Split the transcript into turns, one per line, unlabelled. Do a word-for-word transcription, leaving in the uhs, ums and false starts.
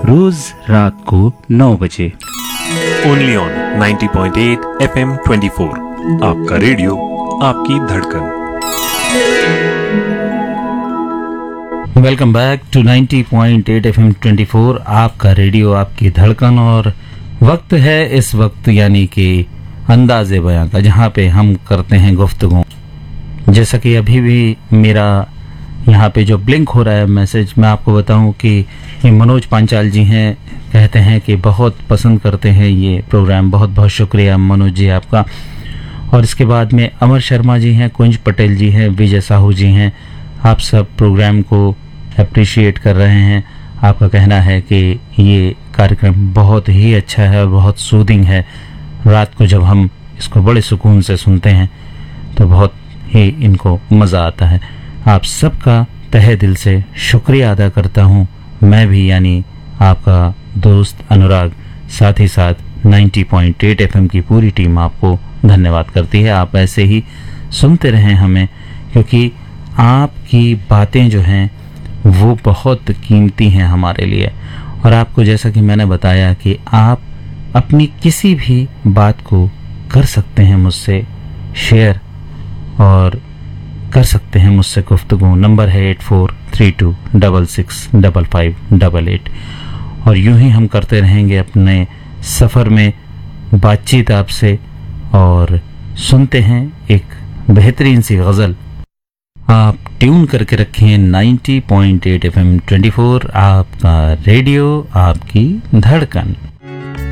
रोज रात को नौ बजे
only on ninety point eight F M twenty four, आपका रेडियो आपकी धड़कन।
Welcome back to ninety point eight F M twenty four, आपका रेडियो आपकी धड़कन। और वक्त है इस वक्त यानी कि अंदाज़े बयां का, जहाँ पे हम करते हैं गुफ्तगू। जैसा कि अभी भी मेरा यहाँ पे जो ब्लिंक हो रहा है मैसेज, मैं आपको बताऊं कि ये मनोज पांचाल जी हैं, कहते हैं कि बहुत पसंद करते हैं ये प्रोग्राम। बहुत बहुत शुक्रिया मनोज जी आपका। और इसके बाद में अमर शर्मा जी हैं, कुंज पटेल जी हैं, विजय साहू जी हैं। आप सब प्रोग्राम को अप्रिशिएट कर रहे हैं। आपका कहना है कि ये कार्यक्रम बहुत ही अच्छा है और बहुत सूदिंग है। रात को जब हम इसको बड़े सुकून से सुनते हैं तो बहुत ही इनको मज़ा आता है। आप सबका तहे दिल से शुक्रिया अदा करता हूँ मैं भी, यानी आपका दोस्त अनुराग। साथ ही साथ ninety point eight F M की पूरी टीम आपको धन्यवाद करती है। आप ऐसे ही सुनते रहें हमें, क्योंकि आपकी बातें जो हैं वो बहुत कीमती हैं हमारे लिए। और आपको जैसा कि मैंने बताया कि आप अपनी किसी भी बात को कर सकते हैं मुझसे शेयर और कर सकते हैं मुझसे गुफ्तगू। नंबर है eight four three to double six double five double eight. और यूं ही हम करते रहेंगे अपने सफ़र में बातचीत आपसे। और सुनते हैं एक बेहतरीन सी गज़ल। आप ट्यून करके रखें ninety point eight F M twenty four, आपका रेडियो आपकी धड़कन।